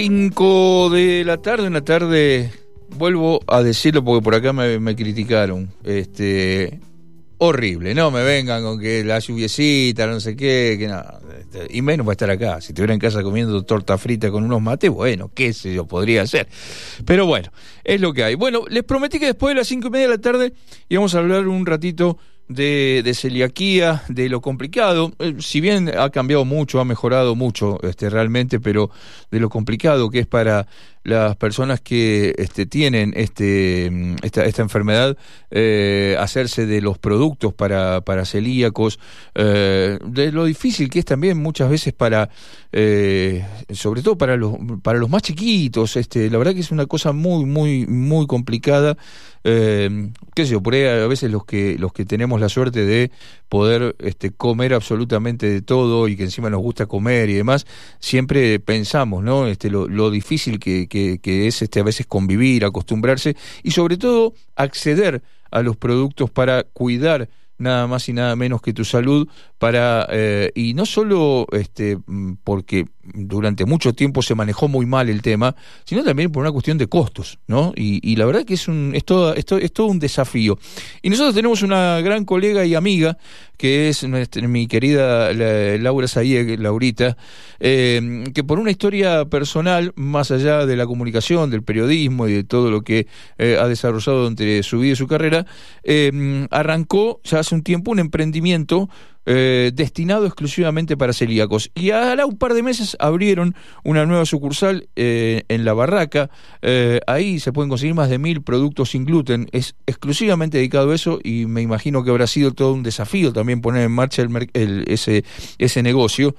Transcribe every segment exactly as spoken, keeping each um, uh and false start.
Cinco de la tarde, en la tarde, vuelvo a decirlo porque por acá me, me criticaron, este, horrible, no me vengan con que la lluviecita, no sé qué, que nada, este, y menos para estar acá. Si estuviera en casa comiendo torta frita con unos mates, bueno, qué sé yo, podría ser, pero bueno, es lo que hay. Bueno, les prometí que después de las cinco y media de la tarde íbamos a hablar un ratito de, de celiaquía, de lo complicado, eh, si bien ha cambiado mucho, ha mejorado mucho este, realmente, pero de lo complicado que es para las personas que este, tienen este, esta, esta enfermedad, eh, hacerse de los productos para, para celíacos, eh, de lo difícil que es también muchas veces para, eh, sobre todo para los, para los más chiquitos, este, la verdad que es una cosa muy, muy, muy complicada. Eh, qué sé yo, por ahí a veces los que los que tenemos la suerte de poder este, comer absolutamente de todo y que encima nos gusta comer y demás, siempre pensamos, ¿no? Este, lo, lo difícil que, que, que es este, a veces convivir, acostumbrarse y sobre todo acceder a los productos para cuidar nada más y nada menos que tu salud, para eh, y no solo este porque durante mucho tiempo se manejó muy mal el tema, sino también por una cuestión de costos, ¿no? Y, y la verdad que es un es todo, esto es todo un desafío. Y nosotros tenemos una gran colega y amiga que es nuestra, mi querida la, Laura Sayeg, Laurita, eh, que por una historia personal, más allá de la comunicación, del periodismo y de todo lo que eh, ha desarrollado entre su vida y su carrera, eh, arrancó ya hace un tiempo un emprendimiento Eh, destinado exclusivamente para celíacos, y ahora un par de meses abrieron una nueva sucursal eh, en La Barraca. Eh, ahí se pueden conseguir más de mil productos sin gluten, es exclusivamente dedicado a eso, y me imagino que habrá sido todo un desafío también poner en marcha el, el, ese, ese negocio.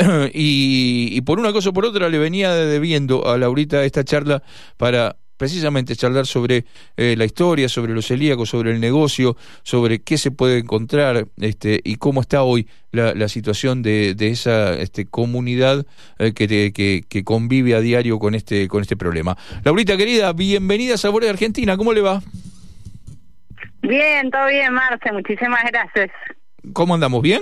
y, y por una cosa o por otra le venía debiendo a Laurita esta charla para precisamente charlar sobre eh, la historia, sobre los celíacos, sobre el negocio, sobre qué se puede encontrar este, y cómo está hoy la, la situación de, de esa este, comunidad eh, que, que, que convive a diario con este, con este problema. Laurita, querida, bienvenida a Sabores de Argentina, ¿cómo le va? Bien, todo bien, Marce, muchísimas gracias. ¿Cómo andamos? ¿Bien?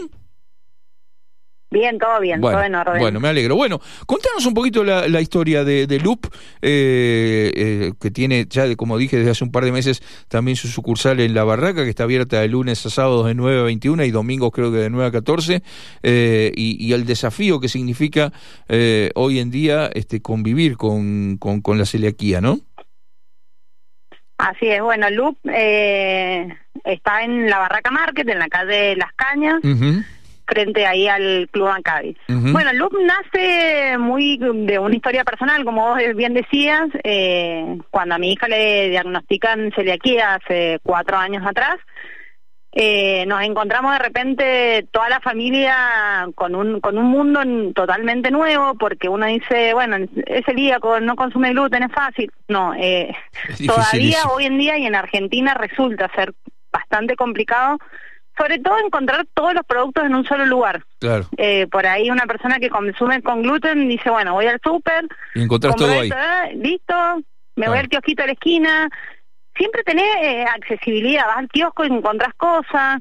Bien, todo bien, bueno, todo en orden. Bueno, me alegro. Bueno, contanos un poquito la, la historia de, de Loop, eh, eh, que tiene ya, como dije, desde hace un par de meses también su sucursal en La Barraca, que está abierta de lunes a sábados de nueve a veintiuna y domingos creo que de nueve a catorce, eh, y, y el desafío que significa eh, hoy en día este convivir con, con, con la celiaquía, ¿no? Así es, bueno, Loop eh, está en La Barraca Market, en la calle Las Cañas, uh-huh. frente ahí al Club Maccabi. Uh-huh. Bueno, Loop nace muy de una historia personal, como vos bien decías, eh, cuando a mi hija le diagnostican celiaquía hace cuatro años atrás, eh, nos encontramos de repente toda la familia con un con un mundo totalmente nuevo, porque uno dice, bueno, es celíaco, no consume gluten, es fácil. No, eh, todavía hoy en día y en Argentina resulta ser bastante complicado, sobre todo encontrar todos los productos en un solo lugar. Claro. Eh, por ahí una persona que consume con gluten dice, bueno, voy al súper, y encontrás todo ahí. Esto, eh, listo, me claro. voy al kiosquito de la esquina. Siempre tenés eh, accesibilidad, vas al kiosco y encontrás cosas.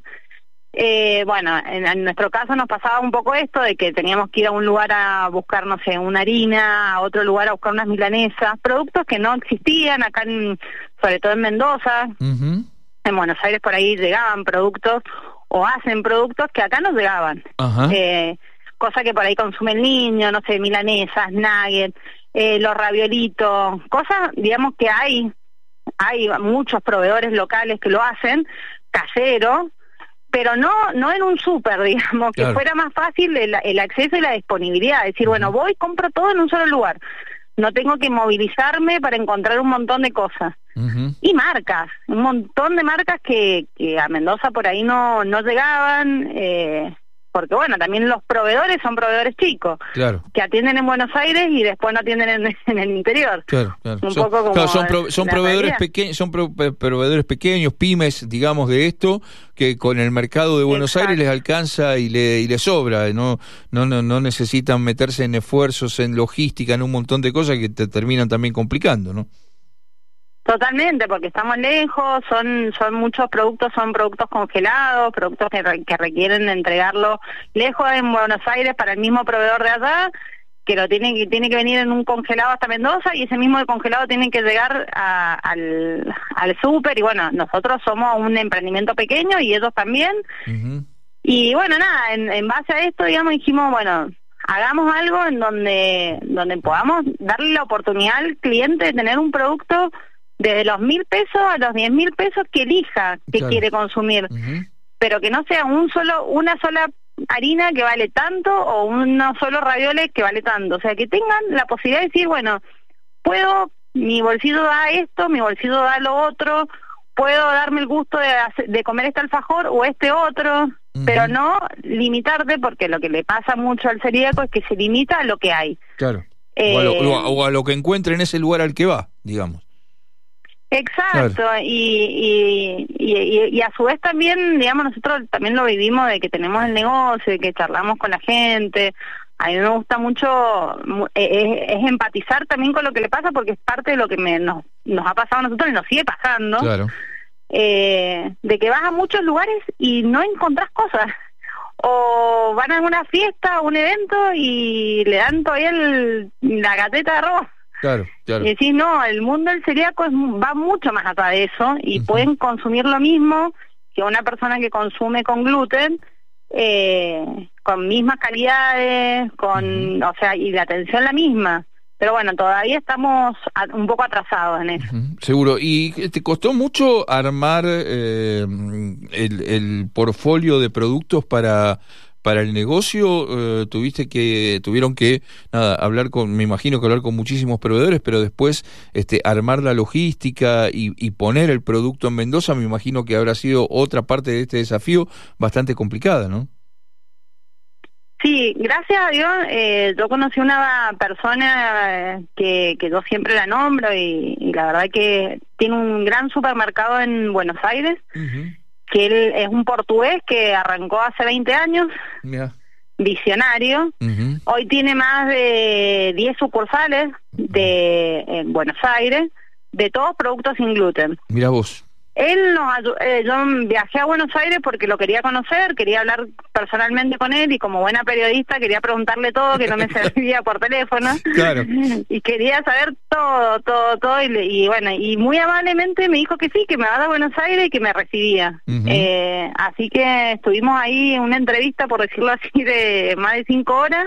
Eh, bueno, en, en nuestro caso nos pasaba un poco esto de que teníamos que ir a un lugar a buscar, no sé, una harina, a otro lugar a buscar unas milanesas, productos que no existían acá, en, sobre todo en Mendoza. Uh-huh. En Buenos Aires por ahí llegaban productos o hacen productos que acá no llegaban. Uh-huh. Eh, cosa que por ahí consume el niño, no sé, milanesas, nuggets, eh, los raviolitos, cosas, digamos, que hay, hay muchos proveedores locales que lo hacen, casero, pero no no en un súper, digamos, que claro. fuera más fácil el, el acceso y la disponibilidad. Es decir, uh-huh. bueno, voy, compro todo en un solo lugar. No tengo que movilizarme para encontrar un montón de cosas. Uh-huh. Y marcas, un montón de marcas que, que a Mendoza por ahí no, no llegaban, eh, porque bueno, también los proveedores son proveedores chicos, claro. que atienden en Buenos Aires y después no atienden en, en el interior. Claro, claro. Un son, poco como claro, son, pro, son proveedores pequeños, son pro, proveedores pequeños, pymes, digamos, de esto, que con el mercado de Buenos Exacto. Aires les alcanza y le y les sobra, no, no, no, no necesitan meterse en esfuerzos, en logística, en un montón de cosas que te terminan también complicando, ¿no? Totalmente, porque estamos lejos, son son muchos productos, son productos congelados, productos que, re, que requieren de entregarlo lejos en Buenos Aires para el mismo proveedor de allá, que lo tiene que tiene que venir en un congelado hasta Mendoza y ese mismo congelado tiene que llegar a, al, al súper y bueno, nosotros somos un emprendimiento pequeño y ellos también. Uh-huh. Y bueno, nada, en, en base a esto, digamos, dijimos, bueno, hagamos algo en donde donde podamos darle la oportunidad al cliente de tener un producto desde los mil pesos a los diez mil pesos que elija que claro. quiere consumir, uh-huh. pero que no sea un solo una sola harina que vale tanto o uno solo ravioles que vale tanto, o sea, que tengan la posibilidad de decir, bueno, puedo, mi bolsillo da esto, mi bolsillo da lo otro, puedo darme el gusto de, hacer, de comer este alfajor o este otro, uh-huh. pero no limitarte, porque lo que le pasa mucho al celíaco es que se limita a lo que hay. Claro. Eh, o, a lo, o a lo que encuentre en ese lugar al que va, digamos. Exacto, claro. y, y, y, y a su vez también, digamos, nosotros también lo vivimos de que tenemos el negocio, de que charlamos con la gente. A mí me gusta mucho es, es empatizar también con lo que le pasa, porque es parte de lo que me, nos, nos ha pasado a nosotros y nos sigue pasando. Claro. Eh, de que vas a muchos lugares y no encontrás cosas. O van a una fiesta o un evento y le dan todavía el, la gateta de arroz. Claro, claro. Y decís, no, el mundo del celíaco es, va mucho más allá de eso y uh-huh. pueden consumir lo mismo que una persona que consume con gluten, eh, con mismas calidades, con, uh-huh. o sea, y la atención la misma. Pero bueno, todavía estamos a, un poco atrasados en eso. Uh-huh. Seguro. ¿Y te costó mucho armar eh, el, el portfolio de productos para... para el negocio? Eh, tuviste que tuvieron que nada hablar con, me imagino que hablar con muchísimos proveedores, pero después este armar la logística y, y poner el producto en Mendoza, me imagino que habrá sido otra parte de este desafío bastante complicada, ¿no? Sí, gracias a Dios eh, yo conocí una persona que, que yo siempre la nombro y, y la verdad que tiene un gran supermercado en Buenos Aires. Uh-huh. Que él es un portugués que arrancó hace veinte años, yeah. visionario, uh-huh. hoy tiene más de diez sucursales de en Buenos Aires, de todos productos sin gluten. Mira vos. Él nos eh, yo viajé a Buenos Aires porque lo quería conocer, quería hablar personalmente con él y como buena periodista quería preguntarle todo que no me servía por teléfono. Claro. Y quería saber todo, todo, todo y, y bueno, y muy amablemente me dijo que sí, que me va a Buenos Aires y que me recibía. Uh-huh. Eh, así que estuvimos ahí en una entrevista, por decirlo así, de más de cinco horas.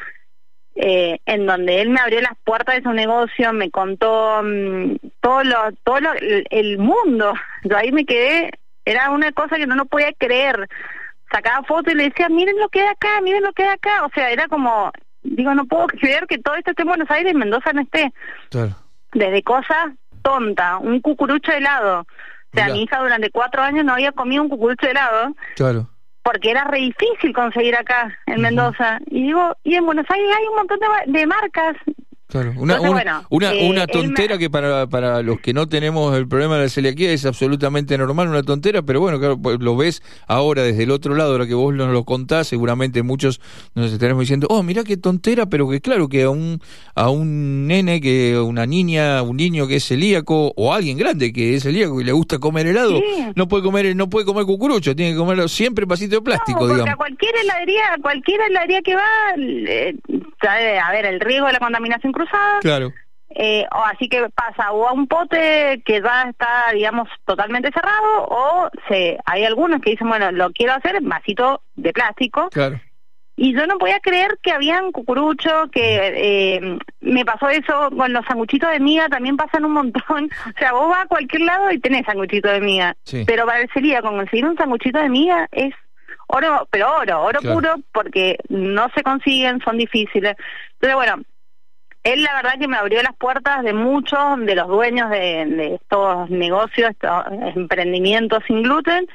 Eh, en donde él me abrió las puertas de su negocio, me contó um, todo lo, todo lo, el, el mundo. Yo ahí me quedé, era una cosa que no lo podía creer. Sacaba fotos y le decía, miren lo que hay acá, miren lo que hay acá. O sea, era como, digo, no puedo creer que todo esto esté en Buenos Aires y Mendoza no esté. Claro. Desde cosas tontas, un cucurucho de helado. O sea, Mira. mi hija durante cuatro años no había comido un cucurucho de helado. Claro. Porque era re difícil conseguir acá en Mendoza. Uh-huh. Y digo, y en Buenos Aires hay un montón de, de marcas. Claro, una, Entonces, una, bueno, una, eh, una tontera me... que para para los que no tenemos el problema de la celiaquía es absolutamente normal, una tontera, pero bueno, claro, lo ves ahora desde el otro lado, ahora que vos nos lo contás, seguramente muchos nos estaremos diciendo, oh, mirá qué tontera, pero que claro, que a un a un nene, que a una niña, un niño que es celíaco, o a alguien grande que es celíaco y le gusta comer helado, sí. no puede comer no puede comer cucurucho, tiene que comerlo siempre en vasito de plástico, no, porque digamos. A cualquier heladería, a cualquier heladería que va, eh, a ver, el riesgo de la contaminación cruzada. Claro. Eh, o así que pasa o a un pote que ya está, digamos, totalmente cerrado, o se hay algunos que dicen, bueno, lo quiero hacer en vasito de plástico. Claro. Y yo no podía creer que habían cucuruchos, que eh, me pasó eso con los sanguchitos de miga, también pasan un montón. O sea, vos vas a cualquier lado y tenés sanguchito de miga. Sí. Pero parecería con conseguir un sanguchito de miga es oro, pero oro, oro claro. puro, porque no se consiguen, son difíciles. Entonces, bueno, él la verdad que me abrió las puertas de muchos de los dueños de, de estos negocios, estos emprendimientos sin gluten.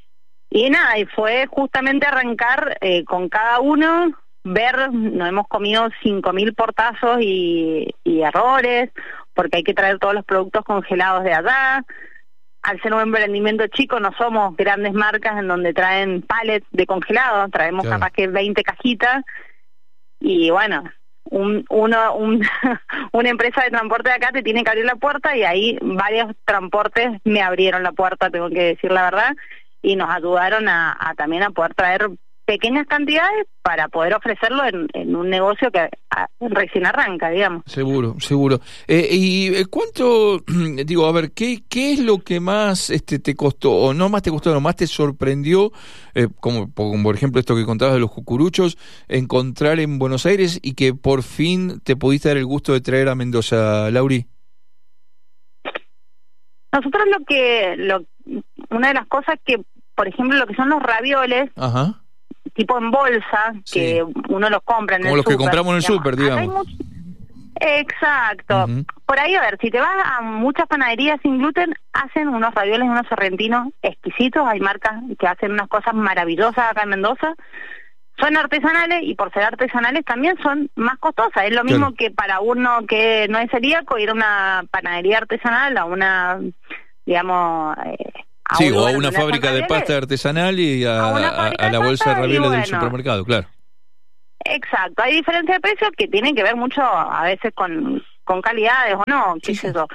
Y nada, y fue justamente arrancar eh, con cada uno, ver, nos hemos comido cinco mil portazos y, y errores, porque hay que traer todos los productos congelados de allá. Al ser un emprendimiento chico, no somos grandes marcas en donde traen pallets de congelados, traemos claro. capaz que veinte cajitas, y bueno, un, uno, un, una empresa de transporte de acá te tiene que abrir la puerta, y ahí varios transportes me abrieron la puerta, tengo que decir la verdad, y nos ayudaron a, a también a poder traer pequeñas cantidades para poder ofrecerlo en, en un negocio que a, recién arranca, digamos. Seguro, seguro. Eh, ¿Y cuánto, digo, a ver, qué qué es lo que más este te costó, o no más te costó, no más te sorprendió, eh, como, como por ejemplo esto que contabas de los cucuruchos, encontrar en Buenos Aires y que por fin te pudiste dar el gusto de traer a Mendoza, Lauri? Nosotros lo que, lo, una de las cosas que, por ejemplo, lo que son los ravioles, Ajá. tipo en bolsa, Sí. que uno los compra en como el los súper, que compramos en el digamos. súper, Acá hay digamos. mucho- Exacto. Uh-huh. Por ahí, a ver, si te vas a muchas panaderías sin gluten, hacen unos ravioles, unos sorrentinos exquisitos. Hay marcas que hacen unas cosas maravillosas acá en Mendoza. Son artesanales y por ser artesanales también son más costosas. Es lo mismo Claro. que para uno que no es celíaco ir a una panadería artesanal, a una, digamos... Eh, a Sí, un o a lugar una donde hacen fábrica de ravioles, pasta artesanal y a, a una a- fábrica a de la bolsa de pasta y ravioles del bueno. supermercado, claro. Exacto, hay diferencia de precios que tienen que ver mucho a veces con, con calidades o no, qué Sí, sé sí. yo.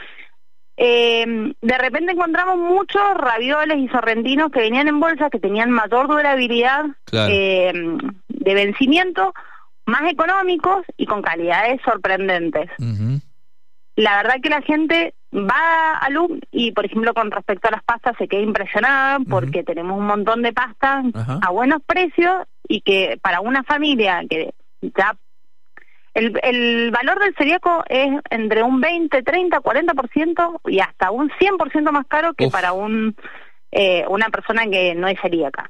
Eh, de repente encontramos muchos ravioles y sorrentinos que venían en bolsa, que tenían mayor durabilidad Claro. eh, de vencimiento, más económicos y con calidades sorprendentes. Uh-huh. La verdad que la gente va a Loop y, por ejemplo, con respecto a las pastas se queda impresionada porque Ujú. tenemos un montón de pastas Ajá. a buenos precios y que para una familia que ya... El, el valor del celíaco es entre un veinte, treinta, cuarenta por ciento y hasta un cien por ciento más caro que Uf. para un eh, una persona que no es celíaca.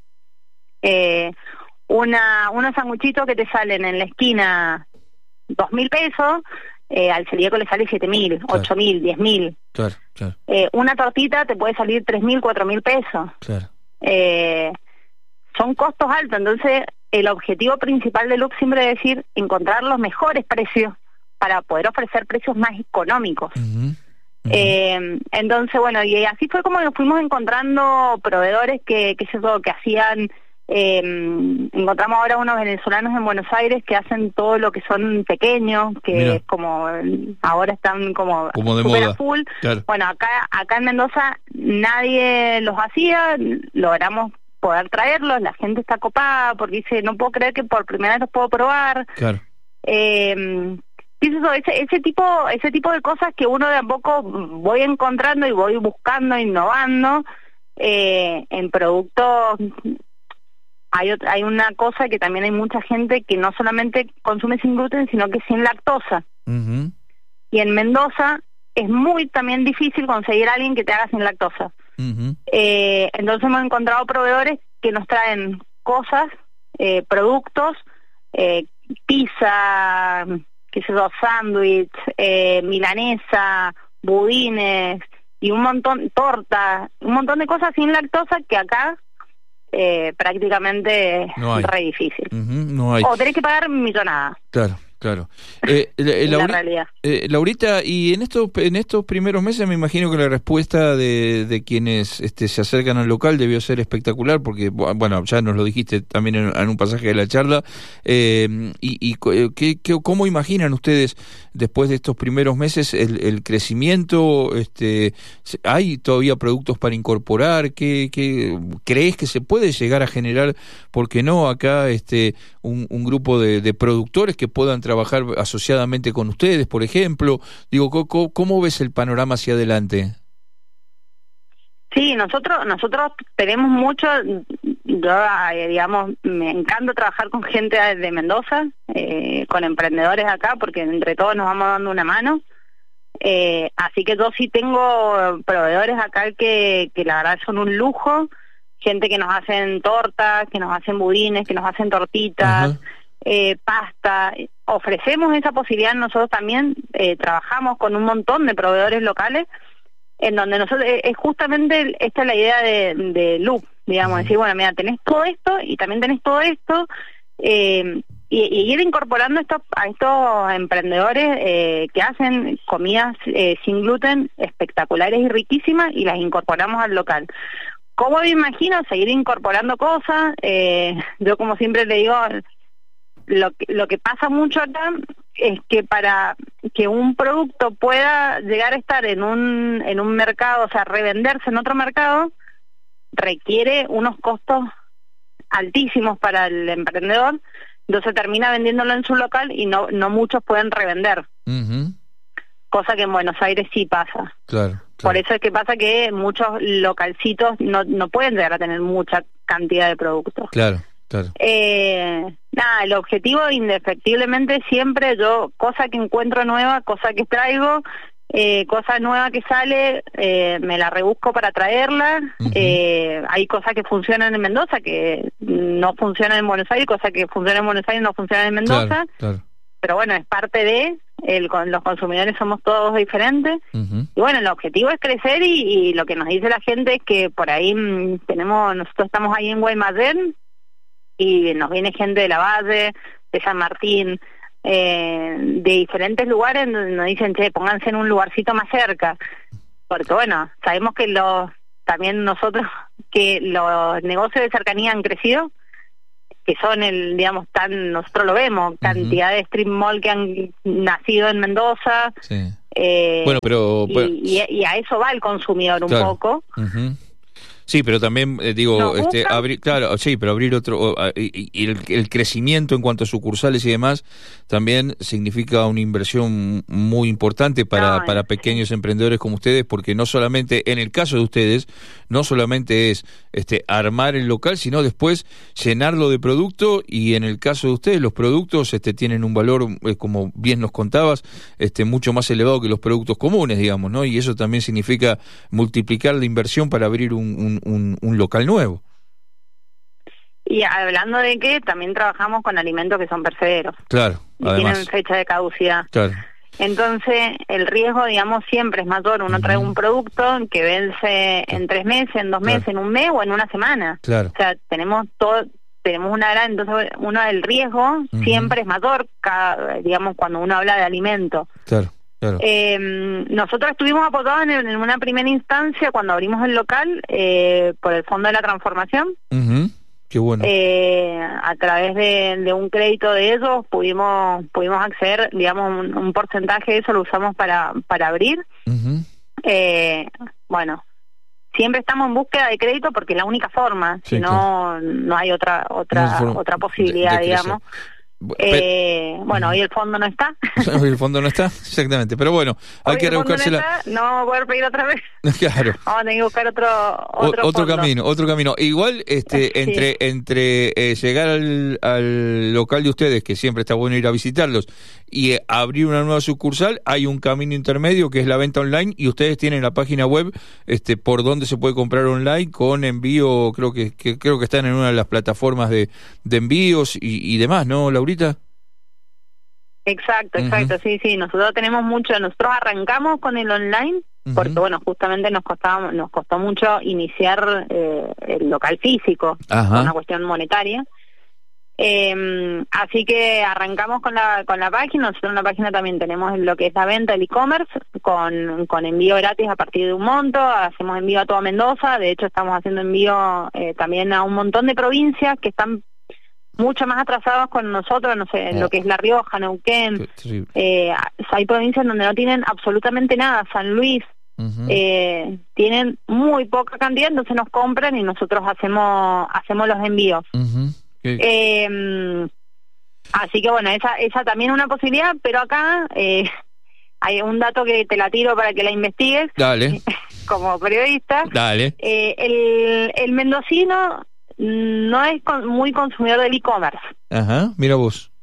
Eh, una unos sanguchitos que te salen en la esquina dos mil pesos, eh, al celíaco le sale siete mil, Claro. ocho mil, diez mil. Claro, claro, Eh, una tortita te puede salir tres mil, cuatro mil pesos. claro. Eh, son costos altos, entonces el objetivo principal de Loop siempre es decir, encontrar los mejores precios para poder ofrecer precios más económicos. Uh-huh. Uh-huh. Eh, entonces, bueno, y así fue como nos fuimos encontrando proveedores que, que, eso, que hacían, eh, encontramos ahora unos venezolanos en Buenos Aires que hacen todo lo que son pequeños, que Mira. es como, ahora están como, Como de súper moda. a full. Claro. Bueno, acá, acá en Mendoza nadie los hacía, logramos poder traerlos, la gente está copada porque dice, no puedo creer que por primera vez los puedo probar. Claro. Eh, eso, ese, ese tipo ese tipo de cosas que uno de a poco voy encontrando y voy buscando, innovando eh, en productos. Hay otra, hay una cosa que también hay mucha gente que no solamente consume sin gluten, sino que sin lactosa. Uh-huh. Y en Mendoza es muy también difícil conseguir a alguien que te haga sin lactosa. Uh-huh. Eh, entonces hemos encontrado proveedores que nos traen cosas, eh, productos, eh, pizza, qué sé yo, sándwich, eh, milanesa, budines y un montón, torta, un montón de cosas sin lactosa que acá eh, prácticamente No hay. es re difícil. Uh-huh. No hay. O tenés que pagar millonada. Claro, claro. Eh, la, En la Lauri- realidad. eh, Laurita, y en estos en estos primeros meses me imagino que la respuesta de, de quienes este, se acercan al local debió ser espectacular, porque, bueno, ya nos lo dijiste también en, en un pasaje de la charla, eh, y, y ¿qué, qué, ¿cómo imaginan ustedes después de estos primeros meses el, el crecimiento? Este, ¿hay todavía productos para incorporar? ¿Qué, qué crees que se puede llegar a generar, por qué no, acá este un, un grupo de, de productores que puedan trabajar asociadamente con ustedes, por ejemplo? Digo, ¿cómo, cómo ves el panorama hacia adelante? Sí, nosotros nosotros tenemos mucho, yo eh, digamos, me encanta trabajar con gente de Mendoza, eh, con emprendedores acá, porque entre todos nos vamos dando una mano. Eh, así que yo sí tengo proveedores acá que, que la verdad son un lujo, gente que nos hacen tortas, que nos hacen budines, que nos hacen tortitas, eh, pasta. Ofrecemos esa posibilidad nosotros también, eh, trabajamos con un montón de proveedores locales, en donde nosotros, es justamente esta es la idea de, de Loop, digamos, Uh-huh. decir, bueno, mira, tenés todo esto y también tenés todo esto, eh, y, y ir incorporando estos, a estos emprendedores eh, que hacen comidas eh, sin gluten espectaculares y riquísimas y las incorporamos al local. ¿Cómo me imagino? Seguir incorporando cosas, eh, yo como siempre le digo, lo que, lo que pasa mucho acá es que para que un producto pueda llegar a estar en un en un mercado, o sea, revenderse en otro mercado, requiere unos costos altísimos para el emprendedor, entonces termina vendiéndolo en su local y no no muchos pueden revender. Uh-huh. Cosa que en Buenos Aires sí pasa. Claro, claro. Por eso es que pasa que muchos localcitos no, no pueden llegar a tener mucha cantidad de productos. Claro, claro. Eh, nada, el objetivo indefectiblemente siempre yo, cosa que encuentro nueva, cosa que traigo, eh, cosa nueva que sale, eh, me la rebusco para traerla. Uh-huh. eh, hay cosas que funcionan en Mendoza que no funcionan en Buenos Aires, cosas que funcionan en Buenos Aires no funcionan en Mendoza. Claro, claro. Pero bueno, es parte de... El, con los consumidores somos todos diferentes. Uh-huh. Y bueno, el objetivo es crecer y, y lo que nos dice la gente es que por ahí mmm, tenemos, nosotros estamos ahí en Guaymallén y nos viene gente de La Valle, de San Martín, eh, de diferentes lugares, nos dicen, che, pónganse en un lugarcito más cerca, porque bueno, sabemos que los también nosotros, que los negocios de cercanía han crecido, que son el, digamos, tan, nosotros lo vemos, cantidad uh-huh. de strip mall que han nacido en Mendoza. Sí. Eh, bueno, pero... Y, pero... Y, y a eso va el consumidor un claro. poco. Uh-huh. Sí, pero también, eh, digo, este, abrir, claro, sí, pero abrir otro, y, y el, el crecimiento en cuanto a sucursales y demás, también significa una inversión muy importante para, no, para pequeños sí. emprendedores como ustedes, porque no solamente, en el caso de ustedes, no solamente es este armar el local, sino después llenarlo de producto, y en el caso de ustedes, los productos este tienen un valor, eh, como bien nos contabas, este mucho más elevado que los productos comunes, digamos, ¿no? Y eso también significa multiplicar la inversión para abrir un, un Un, un local nuevo. Y hablando de que también trabajamos con alimentos que son perecederos. Claro, y además. Tienen fecha de caducidad. Claro. Entonces, el riesgo, digamos, siempre es mayor. Uno uh-huh. trae un producto que vence en tres meses, en dos meses, claro. en un mes o en una semana. Claro. O sea, tenemos todo, tenemos una gran, entonces uno del riesgo uh-huh. siempre es mayor, cada, digamos, cuando uno habla de alimento. Claro. Claro. Eh, nosotros estuvimos apoyados en, en una primera instancia cuando abrimos el local eh, por el Fondo de la Transformación. Uh-huh. Qué bueno. Eh, a través de, de un crédito de ellos pudimos pudimos acceder, digamos, un, un porcentaje de eso lo usamos para para abrir. Uh-huh. Eh, bueno, siempre estamos en búsqueda de crédito porque es la única forma, sí, si no claro. no hay otra otra no otra posibilidad, de, de digamos. Eh, bueno, hoy el fondo no está. Hoy el fondo no está, exactamente. Pero bueno, hay hoy que el rebuscársela. No, está, no vamos a poder pedir otra vez. Claro. Vamos a tener que buscar otro otro, o, otro fondo. camino, otro camino. Igual, este, sí. entre entre eh, llegar al, al local de ustedes, que siempre está bueno ir a visitarlos, y eh, abrir una nueva sucursal, hay un camino intermedio que es la venta online, y ustedes tienen la página web, este, por donde se puede comprar online con envío, creo que, que creo que están en una de las plataformas de, de envíos y, y demás, ¿no, Laurita? Exacto, exacto, uh-huh. sí, sí, nosotros tenemos mucho, nosotros arrancamos con el online, uh-huh. porque bueno, justamente nos costaba, nos costó mucho iniciar eh, el local físico, uh-huh. por una cuestión monetaria, eh, así que arrancamos con la con la página. Nosotros en la página también tenemos lo que es la venta, el e-commerce, con, con envío gratis a partir de un monto, hacemos envío a toda Mendoza, de hecho estamos haciendo envío eh, también a un montón de provincias que están mucho más atrasados con nosotros, no sé, en oh. lo que es La Rioja, Neuquén, eh, hay provincias donde no tienen absolutamente nada, San Luis, uh-huh. eh, tienen muy poca cantidad, entonces nos compran y nosotros hacemos hacemos los envíos. Uh-huh. Okay. Eh, así que bueno, esa esa también es una posibilidad, pero acá eh, hay un dato que te la tiro para que la investigues. Dale. Como periodista. Dale. Eh, el, el mendocino no es con, muy consumidor del e-commerce. Ajá, mira vos.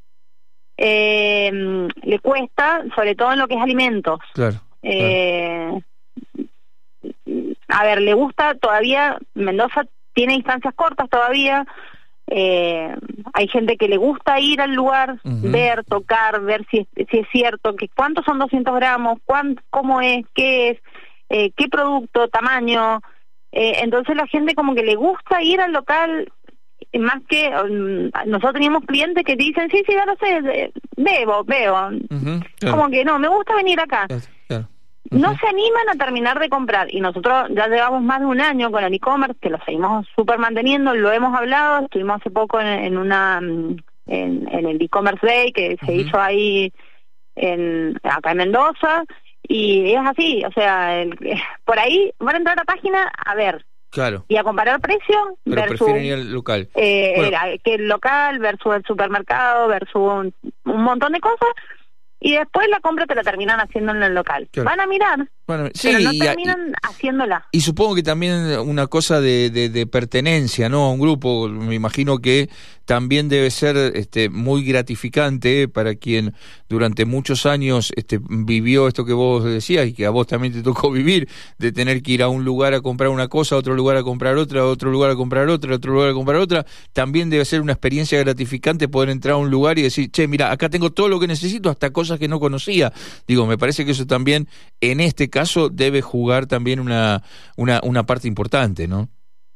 Eh, le cuesta, sobre todo en lo que es alimentos. Claro. Eh, claro. A ver, le gusta todavía, Mendoza tiene distancias cortas todavía, eh, hay gente que le gusta ir al lugar, uh-huh. ver, tocar, ver si es, si es cierto, que cuántos son doscientos gramos, cuánto, cómo es, qué es, eh, qué producto, tamaño. Eh, entonces la gente como que le gusta ir al local, más que um, nosotros teníamos clientes que dicen, sí, sí, ya lo sé, bebo, bebo. Uh-huh, claro. Como que no, me gusta venir acá. Claro, claro. Uh-huh. No se animan a terminar de comprar, y nosotros ya llevamos más de un año con el e-commerce, que lo seguimos súper manteniendo, lo hemos hablado, estuvimos hace poco en, en una en, en el e-commerce day que se uh-huh. hizo ahí en acá en Mendoza. Y es así, o sea, el, por ahí van a entrar a la página a ver, Claro. Y a comparar precios Pero versus prefieren ir al local. Eh, Bueno. era, que el local versus el supermercado versus un, un montón de cosas, y después la compra te la terminan haciendo en el local. Claro. Van a mirar, Bueno, sí, pero no y- terminan haciéndola. Y supongo que también una cosa de, de, de pertenencia, ¿no? A un grupo, me imagino que también debe ser este, muy gratificante para quien durante muchos años este, vivió esto que vos decías y que a vos también te tocó vivir, de tener que ir a un lugar a comprar una cosa, a otro lugar a comprar otra, a otro lugar a comprar otra, a otro lugar a comprar otra. También debe ser una experiencia gratificante poder entrar a un lugar y decir, che, mira, acá tengo todo lo que necesito, hasta cosas que no conocía. Digo, me parece que eso también, en este caso, debe jugar también una, una, una parte importante, ¿no?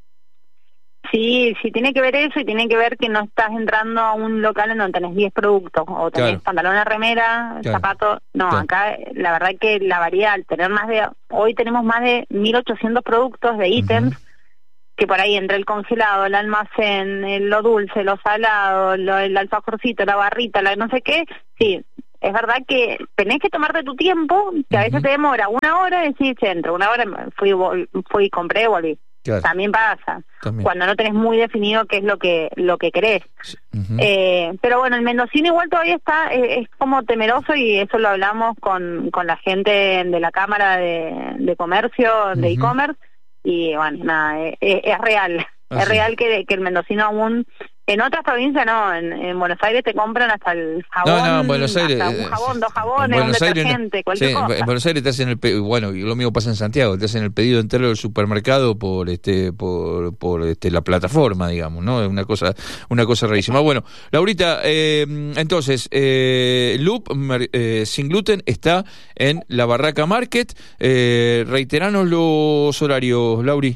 Sí, sí, tiene que ver eso y tiene que ver que no estás entrando a un local en donde tenés diez productos, o tenés Claro. pantalones, remera, Claro. zapatos. No, Claro. acá la verdad que la variedad, al tener más de, hoy tenemos más de mil ochocientos productos de ítems, Ujú. que por ahí entre el congelado, el almacén, el- lo dulce, lo salado, lo, el alfajorcito, la barrita, la no sé qué, sí. Es verdad que tenés que tomarte tu tiempo, que a veces Ujú. te demora una hora y decís, che, entre una hora fui, vol- fui compré, volví. Claro. También pasa, También. cuando no tenés muy definido qué es lo que lo que querés. Ujú. Eh, pero bueno, el mendocino igual todavía está, eh, es como temeroso, y eso lo hablamos con, con la gente de la Cámara de, de Comercio, de Ujú. e-commerce, y bueno, nada, eh, eh, es real, Ah, es sí. real que, que el mendocino aún, en otras provincias no, en, en Buenos Aires te compran hasta el jabón, No, no, en Buenos Aires. hasta un eh, jabón, dos en jabones, un Buenos Aires, detergente, no. cualquier Sí, cosa. en Buenos Aires te hacen el pe- bueno, y lo mismo pasa en Santiago, te hacen el pedido entero del supermercado por este por por este la plataforma, digamos, ¿no? Es una cosa una cosa rarísima. Bueno, Laurita, eh, entonces eh, Loop mer- eh, sin gluten está en la Barraca Market. Eh, reiteranos los horarios, Lauri.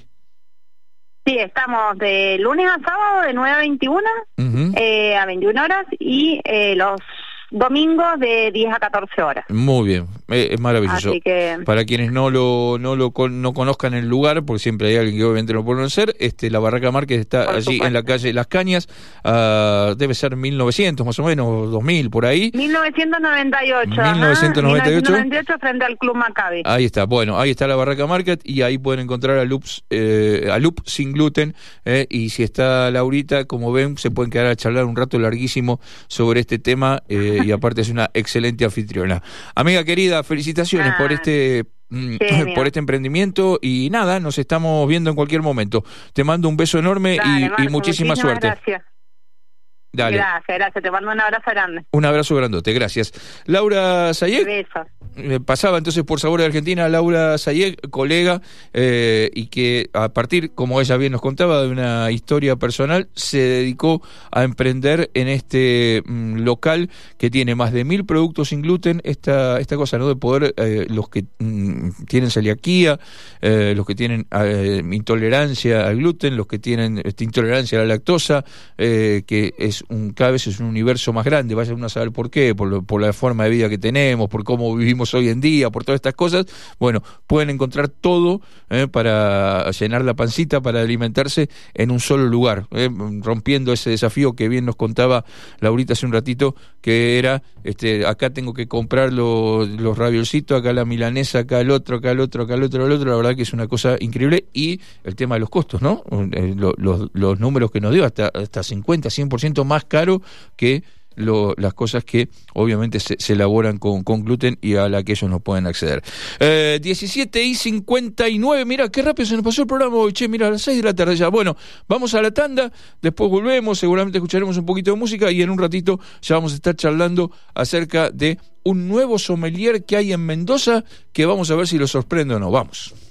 Sí, estamos de lunes a sábado de nueve a veintiuno, Ujú. eh, a veintiuna horas, y eh, los domingos de diez a catorce horas. Muy bien, eh, es maravilloso. Así que Para quienes no lo no lo con- no conozcan el lugar, porque siempre hay alguien que obviamente lo puede conocer, este, la Barraca Márquez está Por allí supuesto. en la calle Las Cañas, ah, debe ser mil novecientos más o menos, dos mil por ahí. mil novecientos noventa y ocho, ajá, mil novecientos noventa y ocho. mil novecientos noventa y ocho frente al Club Maccabi. Ahí está, bueno, ahí está la Barraca Market y ahí pueden encontrar a Loops, eh, a Loop sin gluten, eh, y si está Laurita, como ven, se pueden quedar a charlar un rato larguísimo sobre este tema, eh, y aparte es una excelente anfitriona. Amiga querida, felicitaciones Ah, por este mm, genio. por este emprendimiento y nada, nos estamos viendo en cualquier momento. Te mando un beso enorme Dale, y, y Marco, muchísima muchísimas suerte. Gracias. Dale, Gracias, gracias. Te mando un abrazo grande. un abrazo grandote, gracias. Laura Sayek. Besos. Eh, pasaba entonces por Sabor de Argentina Laura Sayek, colega, eh, y que a partir, como ella bien nos contaba, de una historia personal, se dedicó a emprender en este mm, local que tiene más de mil productos sin gluten. Esta, esta cosa, ¿no? De poder, eh, los que mm, tienen celiaquía, eh, los que tienen eh, intolerancia al gluten, los que tienen este, intolerancia a la lactosa, eh, que es un cada vez es un universo más grande, vaya uno a saber por qué, por, lo, por la forma de vida que tenemos, por cómo vivimos hoy en día, por todas estas cosas. Bueno, pueden encontrar todo eh, para llenar la pancita, para alimentarse en un solo lugar, eh, rompiendo ese desafío que bien nos contaba Laurita hace un ratito, que era, este, acá tengo que comprar los, los raviolcitos, acá la milanesa, acá el otro, acá el otro, acá el otro, el otro. La verdad que es una cosa increíble. Y el tema de los costos, ¿no? Eh, lo, los, los números que nos dio, hasta, hasta cincuenta, cien por ciento más caro que Lo, las cosas que obviamente se, se elaboran con, con gluten y a la que ellos no pueden acceder. Eh, diecisiete y cincuenta y nueve, mira qué rápido se nos pasó el programa hoy, che, mira, a las seis de la tarde ya. Bueno, vamos a la tanda, después volvemos, seguramente escucharemos un poquito de música y en un ratito ya vamos a estar charlando acerca de un nuevo sommelier que hay en Mendoza, que vamos a ver si lo sorprende o no. Vamos.